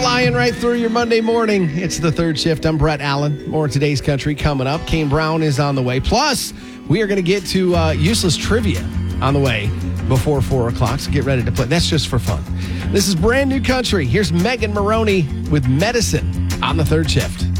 flying right through your Monday morning. It's the third shift. I'm Brett Allen. More Today's Country coming up. Kane Brown is on the way. Plus, we are going to get to useless trivia on the way before 4 o'clock. So get ready to play. That's just for fun. This is brand new country. Here's Megan Maroney with Medicine on the third shift.